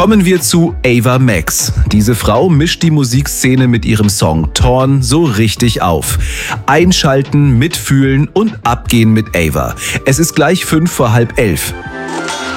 Kommen wir zu Ava Max. Diese Frau mischt die Musikszene mit ihrem Song Torn so richtig auf. Einschalten, mitfühlen und abgehen mit Ava. Es ist gleich 11:05.